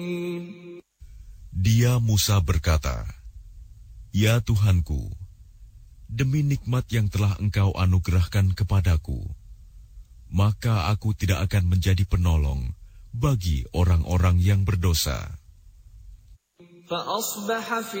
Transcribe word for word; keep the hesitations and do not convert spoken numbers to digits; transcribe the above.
Dia Musa berkata, "Ya Tuhanku, demi nikmat yang telah Engkau anugerahkan kepadaku, maka aku tidak akan menjadi penolong bagi orang-orang yang berdosa."